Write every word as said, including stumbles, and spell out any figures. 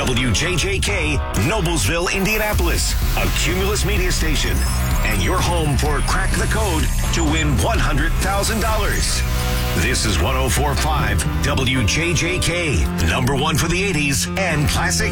W J J K, Noblesville, Indianapolis, a Cumulus media station, and your home for Crack the Code to win one hundred thousand dollars. This is one oh four point five W J J K, number one for the eighties and classic